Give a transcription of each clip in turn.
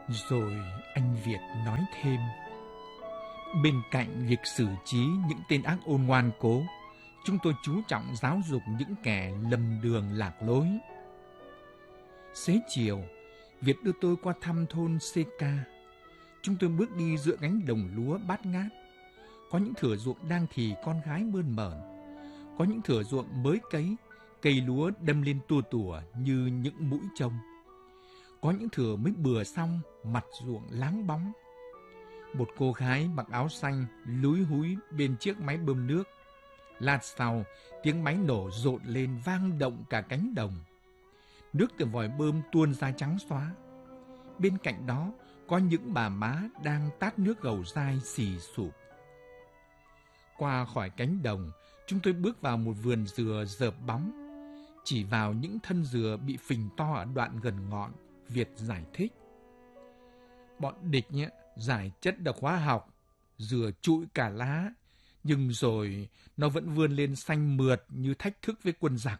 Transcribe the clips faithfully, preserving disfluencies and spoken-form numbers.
Rồi anh Việt nói thêm, bên cạnh việc xử trí những tên ác ôn ngoan cố, chúng tôi chú trọng giáo dục những kẻ lầm đường lạc lối. Xế chiều, Việt đưa tôi qua thăm thôn xê ca. Chúng tôi bước đi giữa cánh đồng lúa bát ngát. Có những thửa ruộng đang thì con gái mơn mởn. Có những thửa ruộng mới cấy, cây lúa đâm lên tua tủa như những mũi trông. Có những thửa mới bừa xong, mặt ruộng láng bóng. Một cô gái mặc áo xanh lúi húi bên chiếc máy bơm nước. Lát sau, tiếng máy nổ rộn lên vang động cả cánh đồng. Nước từ vòi bơm tuôn ra trắng xóa. Bên cạnh đó, có những bà má đang tát nước gầu dai xì sụp. Qua khỏi cánh đồng, chúng tôi bước vào một vườn dừa rợp bóng. Chỉ vào những thân dừa bị phình to ở đoạn gần ngọn, Việt giải thích. Bọn địch nhé, giải chất độc hóa học, dừa trụi cả lá, nhưng rồi nó vẫn vươn lên xanh mượt như thách thức với quân giặc.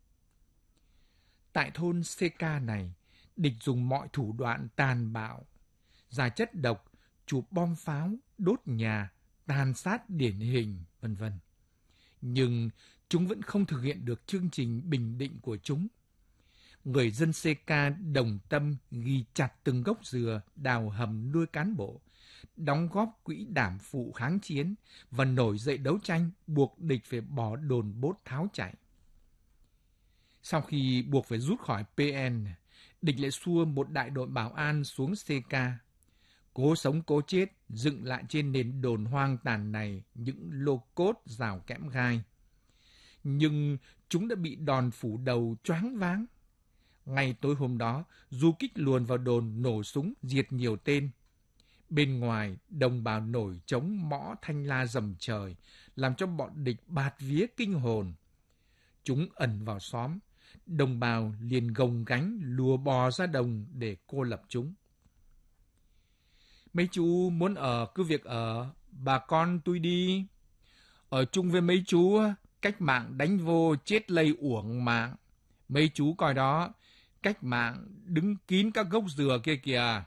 Tại thôn xê ca này, địch dùng mọi thủ đoạn tàn bạo, giải chất độc, chụp bom pháo, đốt nhà, tàn sát điển hình, vân vân. Nhưng chúng vẫn không thực hiện được chương trình bình định của chúng. Người dân xê ca đồng tâm ghi chặt từng gốc dừa, đào hầm nuôi cán bộ, đóng góp quỹ đảm phụ kháng chiến và nổi dậy đấu tranh buộc địch phải bỏ đồn bốt tháo chạy. Sau khi buộc phải rút khỏi pê en, địch lại xua một đại đội bảo an xuống xê ca. Cố sống cố chết, dựng lại trên nền đồn hoang tàn này những lô cốt rào kẽm gai. Nhưng chúng đã bị đòn phủ đầu choáng váng. Ngay tối hôm đó, du kích luồn vào đồn nổ súng diệt nhiều tên. Bên ngoài, đồng bào nổi trống mõ thanh la rầm trời, làm cho bọn địch bạt vía kinh hồn. Chúng ẩn vào xóm, đồng bào liền gồng gánh lùa bò ra đồng để cô lập chúng. Mấy chú muốn ở cứ việc ở, bà con tôi đi. Ở chung với mấy chú, cách mạng đánh vô chết lây uổng mạng. Mấy chú coi đó, cách mạng đứng kín các gốc dừa kia kìa.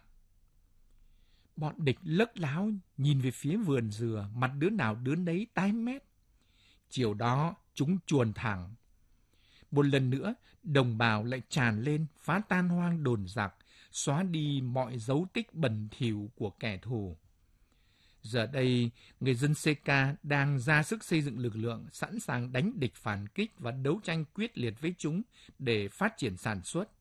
Bọn địch lấc láo nhìn về phía vườn dừa, mặt đứa nào đứa nấy tái mét. Chiều đó chúng chuồn thẳng. Một lần nữa, đồng bào lại tràn lên phá tan hoang đồn giặc, xóa đi mọi dấu tích bẩn thỉu của kẻ thù. Giờ đây, người dân xê ca đang ra sức xây dựng lực lượng sẵn sàng đánh địch phản kích và đấu tranh quyết liệt với chúng để phát triển sản xuất.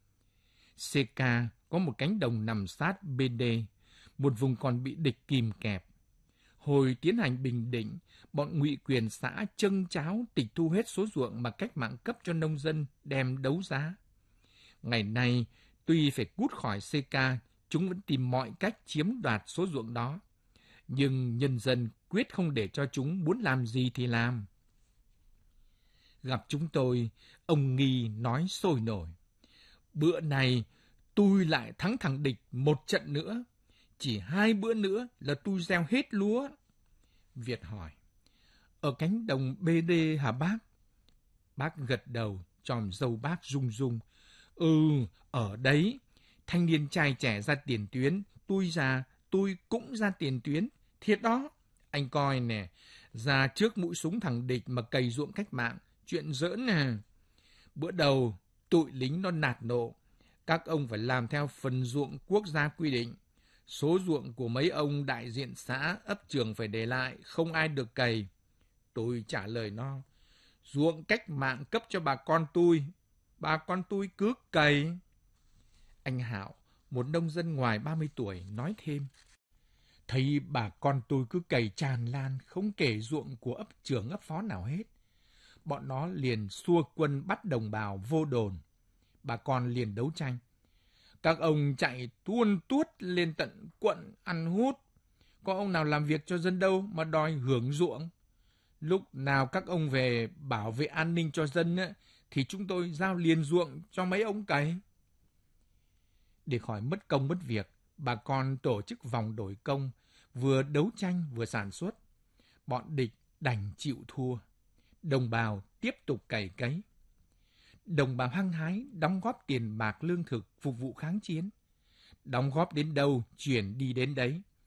xê ca có một cánh đồng nằm sát bê đê, một vùng còn bị địch kìm kẹp. Hồi tiến hành bình định, bọn ngụy quyền xã trâng cháo tịch thu hết số ruộng mà cách mạng cấp cho nông dân đem đấu giá. Ngày nay, tuy phải cút khỏi xê ca, chúng vẫn tìm mọi cách chiếm đoạt số ruộng đó. Nhưng nhân dân quyết không để cho chúng muốn làm gì thì làm. Gặp chúng tôi, ông Nghi nói sôi nổi. Bữa này, tôi lại thắng thằng địch một trận nữa. Chỉ hai bữa nữa là tôi gieo hết lúa. Việt hỏi, ở cánh đồng bê đê hả bác? Bác gật đầu, chòm râu bác rung rung. Ừ, ở đấy, thanh niên trai trẻ ra tiền tuyến, tôi già, tôi cũng ra tiền tuyến. Thiệt đó, anh coi nè, ra trước mũi súng thằng địch mà cày ruộng cách mạng, chuyện giỡn nè. Bữa đầu, tụi lính nó nạt nộ, các ông phải làm theo phần ruộng quốc gia quy định. Số ruộng của mấy ông đại diện xã, ấp trường phải để lại, không ai được cày. Tôi trả lời nó, ruộng cách mạng cấp cho bà con tôi, bà con tôi cứ cày. Anh Hạo, một nông dân ngoài ba mươi tuổi, nói thêm, thấy bà con tôi cứ cày tràn lan, không kể ruộng của ấp trưởng ấp phó nào hết. Bọn nó liền xua quân bắt đồng bào vô đồn. Bà con liền đấu tranh. Các ông chạy tuôn tuốt lên tận quận ăn hút. Có ông nào làm việc cho dân đâu mà đòi hưởng ruộng. Lúc nào các ông về bảo vệ an ninh cho dân ấy, thì chúng tôi giao liền ruộng cho mấy ông cày. Để khỏi mất công mất việc, bà con tổ chức vòng đổi công, vừa đấu tranh vừa sản xuất. Bọn địch đành chịu thua. Đồng bào tiếp tục cày cấy. Đồng bào hăng hái đóng góp tiền bạc lương thực phục vụ kháng chiến. đóng góp đến đâu, chuyển đi đến đấy.